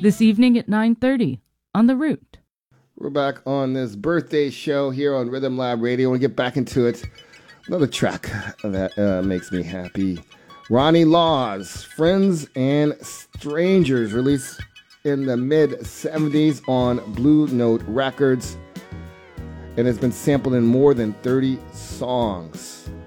this evening at 9:30 on The Root. We're back on this birthday show here on Rhythm Lab Radio. I want to get back into it. Another track that makes me happy. Ronnie Laws, Friends and Strangers, released in the mid-70s on Blue Note Records, and has been sampled in more than 30 songs.